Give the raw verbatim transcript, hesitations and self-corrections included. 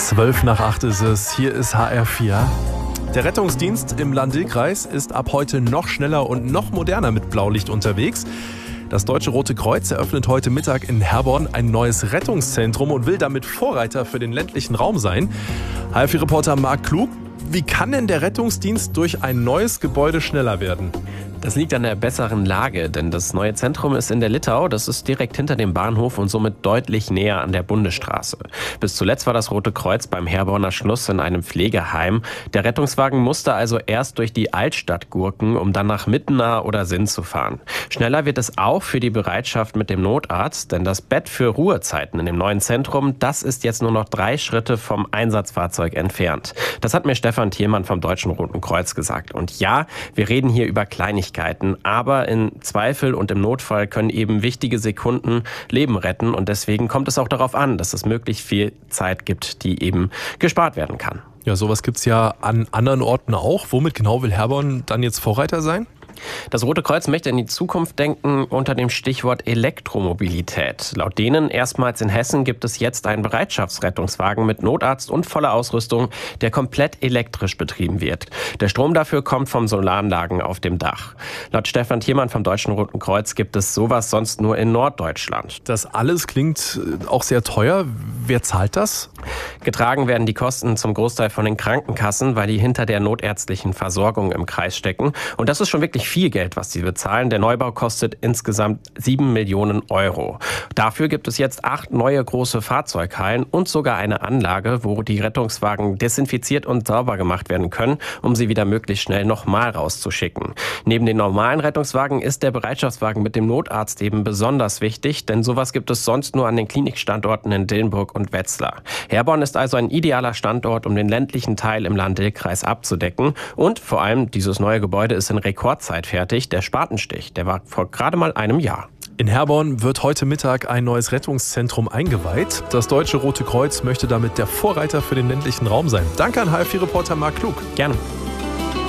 Zwölf nach acht ist es. Hier ist H R vier. Der Rettungsdienst im Lahn-Dill-Kreis ist ab heute noch schneller und noch moderner mit Blaulicht unterwegs. Das Deutsche Rote Kreuz eröffnet heute Mittag in Herborn ein neues Rettungszentrum und will damit Vorreiter für den ländlichen Raum sein. H R vier-Reporter Marc Klug, wie kann denn der Rettungsdienst durch ein neues Gebäude schneller werden? Das liegt an der besseren Lage, denn das neue Zentrum ist in der Littau, das ist direkt hinter dem Bahnhof und somit deutlich näher an der Bundesstraße. Bis zuletzt war das Rote Kreuz beim Herborner Schluss in einem Pflegeheim. Der Rettungswagen musste also erst durch die Altstadt gurken, um dann nach Mittenah oder Sinn zu fahren. Schneller wird es auch für die Bereitschaft mit dem Notarzt, denn das Bett für Ruhezeiten in dem neuen Zentrum, das ist jetzt nur noch drei Schritte vom Einsatzfahrzeug entfernt. Das hat mir Stefan Thielmann vom Deutschen Roten Kreuz gesagt. Und ja, wir reden hier über Kleinigkeiten. Aber im Zweifel und im Notfall können eben wichtige Sekunden Leben retten. Und deswegen kommt es auch darauf an, dass es möglichst viel Zeit gibt, die eben gespart werden kann. Ja, sowas gibt's ja an anderen Orten auch. Womit genau will Herborn dann jetzt Vorreiter sein? Das Rote Kreuz möchte in die Zukunft denken unter dem Stichwort Elektromobilität. Laut denen erstmals in Hessen gibt es jetzt einen Bereitschaftsrettungswagen mit Notarzt und voller Ausrüstung, der komplett elektrisch betrieben wird. Der Strom dafür kommt von Solaranlagen auf dem Dach. Laut Stefan Thielmann vom Deutschen Roten Kreuz gibt es sowas sonst nur in Norddeutschland. Das alles klingt auch sehr teuer. Wer zahlt das? Getragen werden die Kosten zum Großteil von den Krankenkassen, weil die hinter der notärztlichen Versorgung im Kreis stecken. Und das ist schon wirklich viel Geld, was sie bezahlen. Der Neubau kostet insgesamt sieben Millionen Euro. Dafür gibt es jetzt acht neue große Fahrzeughallen und sogar eine Anlage, wo die Rettungswagen desinfiziert und sauber gemacht werden können, um sie wieder möglichst schnell nochmal rauszuschicken. Neben den normalen Rettungswagen ist der Bereitschaftswagen mit dem Notarzt eben besonders wichtig, denn sowas gibt es sonst nur an den Klinikstandorten in Dillenburg und Wetzlar. Herborn ist also ein idealer Standort, um den ländlichen Teil im Lahn-Dill-Kreis abzudecken. Und vor allem, dieses neue Gebäude ist in Rekordzeit fertig. Der Spatenstich, der war vor gerade mal einem Jahr. In Herborn wird heute Mittag ein neues Rettungszentrum eingeweiht. Das Deutsche Rote Kreuz möchte damit der Vorreiter für den ländlichen Raum sein. Danke an H R vier-Reporter Marc Klug. Gerne.